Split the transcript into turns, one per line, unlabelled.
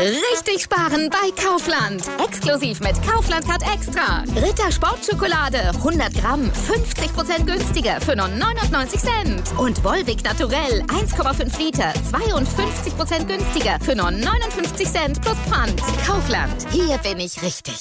Richtig sparen bei Kaufland. Exklusiv mit Kaufland Card Extra. Ritter Sportschokolade 100 Gramm 50% günstiger für nur 99 Cent. Und Volvic Naturell 1,5 Liter 52% günstiger für nur 59 Cent plus Pfand. Kaufland. Hier bin ich richtig.